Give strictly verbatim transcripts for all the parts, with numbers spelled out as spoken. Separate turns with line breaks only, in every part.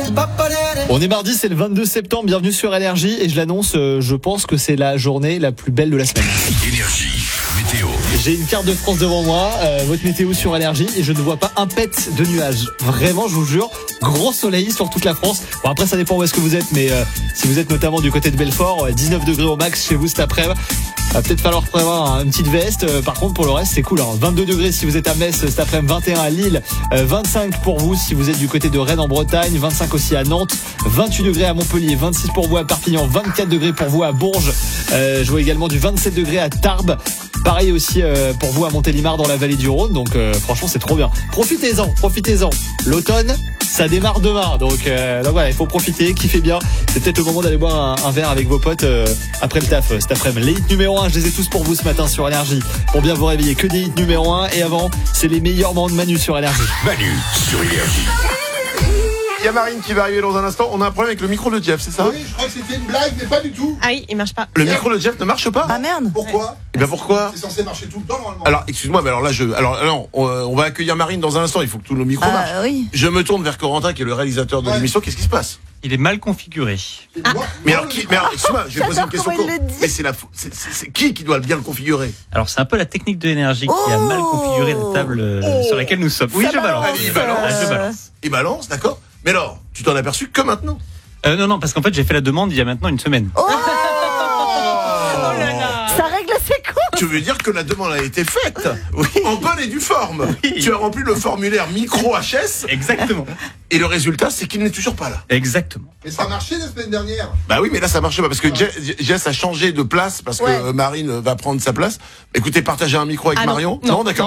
On est mardi, c'est le vingt-deux septembre, bienvenue sur Énergie et je l'annonce, euh, je pense que c'est la journée la plus belle de la semaine.
Énergie, météo.
J'ai une carte de France devant moi, euh, votre météo sur Énergie et je ne vois pas un pet de nuages. Vraiment, je vous jure, gros soleil sur toute la France. Bon après ça dépend où est-ce que vous êtes, mais euh, si vous êtes notamment du côté de Belfort, dix-neuf degrés au max chez vous cet après-midi. Va peut-être falloir prévoir une petite veste. Euh, par contre, pour le reste, c'est cool. Hein. vingt-deux degrés si vous êtes à Metz cet après-midi, vingt et un à Lille, euh, vingt-cinq pour vous si vous êtes du côté de Rennes en Bretagne, vingt-cinq aussi à Nantes, vingt-huit degrés à Montpellier, vingt-six pour vous à Perpignan, vingt-quatre degrés pour vous à Bourges. Euh, je vois également du vingt-sept degrés à Tarbes. Pareil aussi euh, pour vous à Montélimar dans la vallée du Rhône. Donc euh, franchement, c'est trop bien. Profitez-en, profitez-en. L'automne, ça démarre demain. Donc, euh, donc voilà, il faut profiter, kiffer bien. C'est peut-être le moment d'aller boire un, un verre avec vos potes euh, après le taf euh, cet après-midi. Les hits numéro un, je les ai tous pour vous ce matin sur Énergie. Pour bien vous réveiller, que des hits numéro un. Et avant, c'est les meilleurs moments de Manu sur Énergie.
Manu sur Énergie.
Il y a Marine qui va arriver dans un instant. On a un problème avec le micro de Jeff, c'est ça?
Oui, je crois que c'était une blague, mais pas du tout.
Ah oui, il marche pas.
Le micro de Jeff ne marche pas?
Ah merde.
Pourquoi?
Et bien pourquoi?
C'est censé marcher tout le temps normalement.
Alors, excuse-moi, mais alors là, je, alors, non, on, on va accueillir Marine dans un instant. Il faut que tous nos micros marchent.
Ah oui.
Je me tourne vers Corentin, qui est le réalisateur de
Ouais.
l'émission. Qu'est-ce qui se passe?
Il est mal configuré.
Ah.
Mais alors, qui, mais alors, excuse-moi, je vais poser une question.
comment il
courte.
le dit.
Mais c'est la, c'est, c'est, c'est qui qui doit bien le configurer?
Alors c'est un peu la technique de l'énergie qui a
Oh
mal configuré la table euh,
Oh.
sur laquelle nous sommes. Oui,
Ça
je balance.
Allez, il balance.
Ah, je balance.
Il balance, d'accord? Mais alors, tu t'en as aperçu que maintenant?
Euh, non, non, parce qu'en fait j'ai fait la demande il y a maintenant une semaine.
Oh,
Oh là là.
ça règle ses comptes.
Tu veux dire que la demande a été faite? Oui. En bonne et due forme.
Oui.
Tu as rempli le formulaire micro H S
Exactement.
et le résultat, c'est qu'il n'est toujours pas là.
Exactement.
Mais ça a marché la semaine dernière.
Bah oui, mais là ça marche pas parce que Jess, Jess a changé de place parce que
Ouais.
euh, Marine va prendre sa place. Écoutez, partagez un micro avec
Ah non.
Marion.
Non.
d'accord.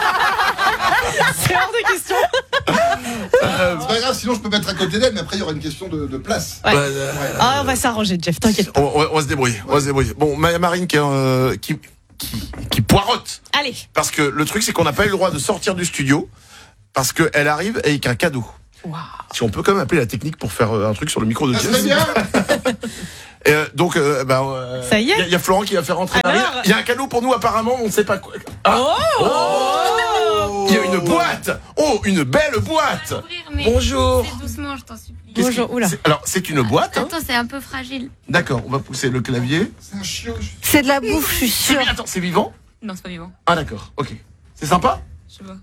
C'est hors de question.
C'est pas grave, sinon je peux mettre à côté d'elle, mais après il y aura une question de, de place.
Ouais.
Bah, euh,
Ah, on va s'arranger, Jeff, t'inquiète pas.
on, on- on va se débrouiller. On va se débrouiller. Bon, Ma- Marine qui, euh, qui, qui, qui poirote
Allez.
parce que le truc c'est qu'on n'a pas eu le droit de sortir du studio parce que elle arrive avec un cadeau.
Waouh.
Si on peut quand même appeler la technique pour faire euh, un truc sur le micro de
Ça
Jess.
serait bien.
Et, euh, donc, euh, bah, euh,
Ça y est
Il y, a Florent qui va faire rentrer
Alors
Marine. Il y a un cadeau pour nous apparemment, on ne sait pas quoi. Ah.
Oh,
Oh Il y a une boîte. Oh, une belle boîte.
Ouvrir, mais
Bonjour.
c'est doucement, je t'en supplie.
Qu'est-ce
Bonjour,
qui-
oula.
c'est- Alors, c'est une boîte. hein.
Attends, c'est un peu fragile.
D'accord, on va pousser le clavier.
C'est un chiot. je-
C'est de la bouffe, je suis
C'est
sûre.
vi- Attends, c'est vivant?
Non, c'est pas vivant.
Ah d'accord, ok. C'est sympa?
Je sais pas.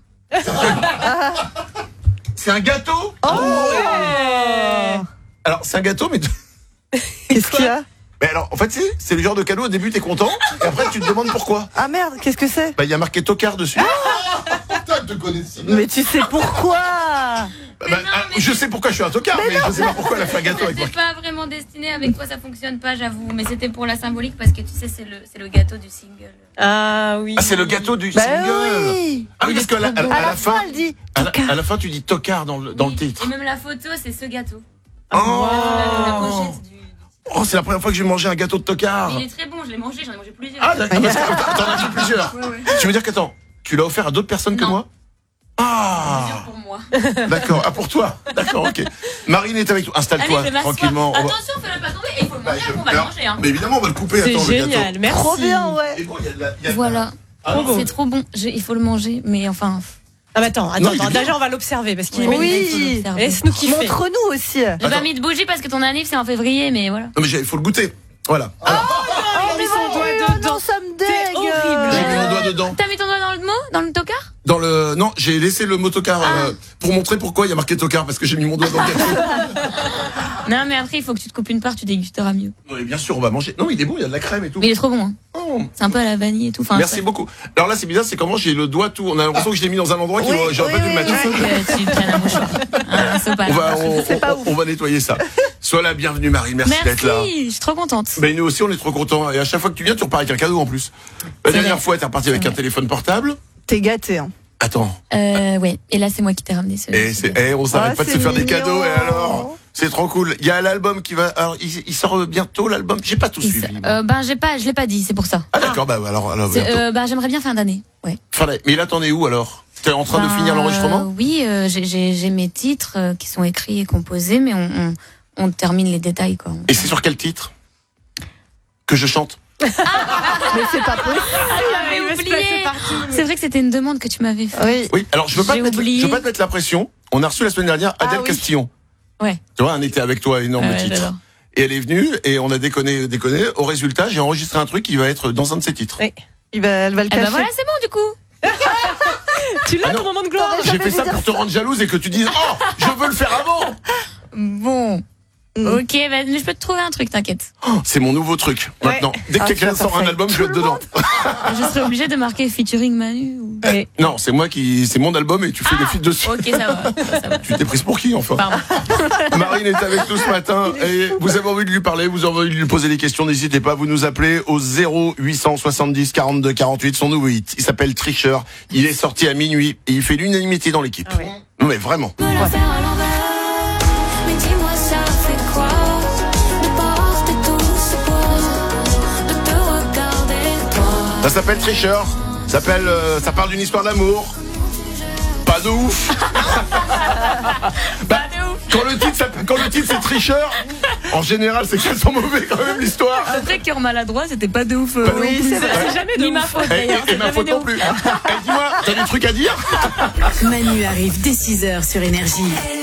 C'est un gâteau?
Oh,
Alors, c'est un gâteau, mais...
qu'est-ce qu'il y a?
Mais alors, en fait, c'est, c'est le genre de cadeau, au début, t'es content, et après, tu te demandes pourquoi.
Ah merde, qu'est-ce que c'est?
Bah, il y a marqué tocard dessus.
Putain, je te connais si bien.
Mais tu sais pourquoi?
Bah, bah,
non,
ah,
mais-
je sais pourquoi je suis un tocard, mais, je sais pas pourquoi elle a fait un gâteau avec moi.
C'est pas vraiment destiné avec quoi ça fonctionne pas, j'avoue. Mais c'était pour la symbolique parce que tu sais, c'est le, c'est le gâteau du single.
Ah oui.
Ah, c'est le gâteau du
Bah
single.
oui.
Ah oui, parce qu'à la, à,
À
à
la
la fin,
fin, elle dit.
à la, à la fin, tu dis tocard dans le, dans le
Oui.
titre.
Et même la photo, c'est ce gâteau.
Oh,
La, la pochette du.
oh, c'est la première fois que j'ai mangé un gâteau de tocard.
Mais il est très bon, je l'ai mangé, j'en ai mangé plusieurs.
Ah d'accord, parce que t'en as fait plusieurs.
Ouais, ouais.
Tu veux dire qu'attends, tu l'as offert à d'autres personnes que
Non.
moi? Ah,
Plusieurs pour moi.
d'accord. Ah, pour toi. D'accord, ok. Marine est avec toi.
Allez,
Installe-toi
je vais m'asseoir.
tranquillement. On va-
Attention, fais-le pas tomber et il faut le
Bah,
manger,
je-
on va le
alors,
manger. Hein.
Mais évidemment, on va le couper.
C'est
Attends, le gâteau.
génial, merci.
Trop bien, ouais.
Et bon, il y a de la- il y a de-
Voilà.
Ah,
Trop beau.
C'est trop bon, Je- il faut le manger, mais enfin.
Ah, mais attends,
Non,
attends,
il est
attends,
bien.
déjà on va l'observer parce qu'il est
Oui.
magnifique.
Oui.
Laisse-nous kiffer.
Montre-nous aussi.
J'ai pas mis de bougie parce que ton anniv c'est en février, mais voilà.
Non, mais il faut le goûter. Voilà. Alors,
Il a mis son doigt
Oh,
dedans.
non, ça me
T'es
dégue.
horrible.
j'ai mis mon doigt dedans.
T'as mis ton doigt dans le mot Dans le tocard
Dans le, non, j'ai laissé le mot tocard euh, pour montrer pourquoi il y a marqué tocard parce que j'ai mis mon doigt dans le gâteau.
Non, mais après, il faut que tu te coupes une part, tu dégusteras mieux.
Non, mais bien sûr, on va manger. Non, il est bon, il y a de la crème et tout.
Mais il est trop bon, hein.
Oh.
C'est un peu à la vanille et tout. Enfin,
Merci
ça-
beaucoup. Alors là, c'est bizarre, c'est comment j'ai le doigt tout. On a l'impression que je l'ai mis dans un endroit qui
Oui,
j'aurais
oui,
pas dû le
oui,
mettre.
Il faut que tu prennes un mouchoir. Un sopalin.
On va, on,
C'est pas
on-
ouf.
on va nettoyer ça. Sois la bienvenue, Marine. Merci, d'être là.
Merci, je suis trop contente.
Ben nous aussi, on est trop contents. Et à chaque fois que tu viens, tu repars avec un cadeau en plus. La
C'est
dernière
vrai.
fois, t'es reparti avec
C'est
un
vrai.
téléphone portable.
T'es gâté, hein.
Attends.
Euh, ouais. Et là, c'est moi qui t'ai ramené ce.
Et
ce
c'est,
gâteau.
eh, on s'arrête
Ah,
pas de se
c'est
faire des
mignon.
cadeaux. Et alors, c'est trop cool. Il y a l'album qui va. Alors, il, il sort bientôt l'album. J'ai pas tout
Il
suivi.
s-
moi.
euh, ben, j'ai pas, je l'ai pas dit, c'est pour ça.
Ah d'accord. Bah alors, alors
C'est-
bientôt.
euh, ben, j'aimerais bien fin d'année. Ouais.
Fin d'année. Mais là, t'en es où alors? T'es en train de
Ben,
finir l'enregistrement?
euh, Oui, euh, j'ai- j'ai j'ai mes titres euh, qui sont écrits et composés, mais on, on, on termine les détails, quoi.
Et c'est sur quel titre que je chante?
Mais c'est pas possible.
j'avais
il veut se
oublié.
placer partout.
C'est vrai que c'était une demande que tu m'avais faite.
Oui.
Oui. Alors, je veux pas te
J'ai
mettre,
oublié.
je veux pas te mettre la pression. On a reçu la semaine dernière Adèle
Ah oui.
Castillon.
Ouais.
Tu vois, un été avec toi, énorme
Ouais,
titre.
j'adore.
Et elle est venue et on a déconné, déconné. Au résultat, j'ai enregistré un truc qui va être dans un de ses titres.
Oui.
Il va, elle va le
Eh
cacher.
ben voilà, c'est bon du coup.
Tu l'as
Ah non.
ton moment de gloire.
J'ai fait ça pour te rendre jalouse et que tu dises oh, je veux le faire avant.
Bon. Ok, bah, je peux te trouver un truc, t'inquiète.
Oh, c'est mon nouveau truc. Maintenant, dès que
Ah,
quelqu'un
c'est
sort un
parfait.
album, je vais être dedans.
Je serais obligée de marquer featuring Manu. Ou...
Non, c'est moi qui, c'est mon album et tu fais des feats dessus.
Ok, ça va. Ça, ça va.
Tu t'es prise pour qui enfin?
Pardon.
Marine est avec nous ce matin et vous avez envie de lui parler, vous avez envie de lui poser des questions, n'hésitez pas, vous nous appelez au zéro huit cent soixante-dix quarante-deux quarante-huit, son nouveau hit. Il s'appelle Tricheur, il est sorti à minuit et il fait l'unanimité dans l'équipe.
Ah ouais.
Non mais vraiment.
Me la faire à l'envers. Mais dis-moi, ça fait quoi de porter tout ce poids, de te regarder toi.
Ça s'appelle Tricheur, ça s'appelle, euh, ça parle d'une histoire d'amour. Pas de ouf. Bah, quand le titre, s'appelle- quand le titre c'est Tricheur, en général c'est qu'elles sont mauvais quand même l'histoire.
Après, cœur maladroit, c'était pas de ouf. euh,
Pas de
non
ouf.
plus.
c'est vrai.
C'est jamais de
Ni ma
ouf.
faute
Et,
d'ailleurs.
et- et ma faute non plus. Eh, dis-moi, t'as des trucs à dire?
Manu arrive dès six heures sur Énergie.